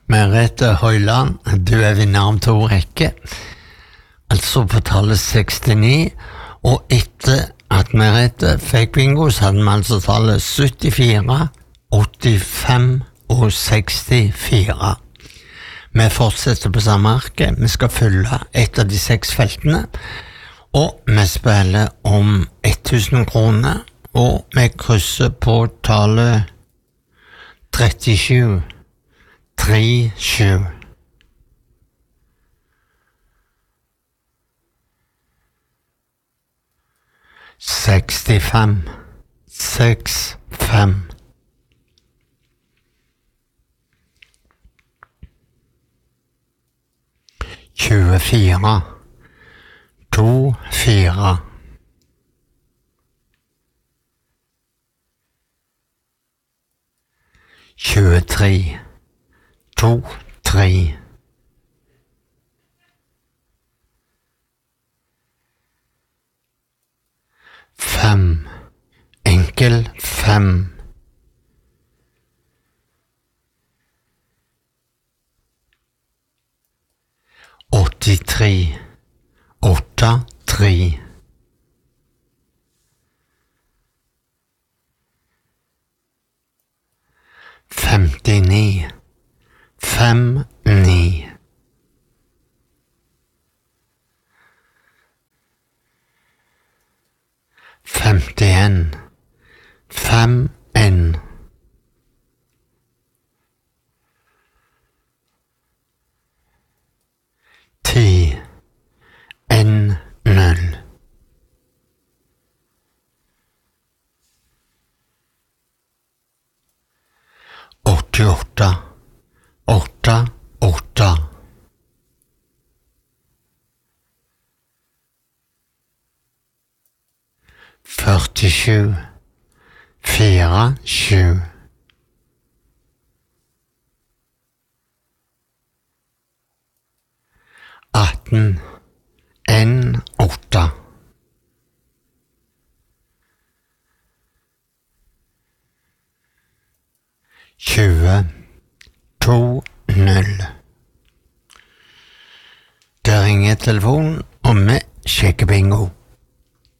Merete Høyland, du vinner om 2 rekker, altså på tallet 69, og etter at Merete fikk bingo, så hadde vi altså tallet 74, 85 og 64. Vi fortsetter på samme arke, vi skal følge et av de 6 feltene, og vi spiller om 1000 kroner, og vi krysser på tallet 37. 3-7 65 6-5 24 2-4 23 2-3 5 enkel 5 83 8-3 59 5-9 51 5-1 10 1-0 88 8-8 47 4-7 18 1-8 20 2-0 Det ringer telefonen, og vi sjekker bingo.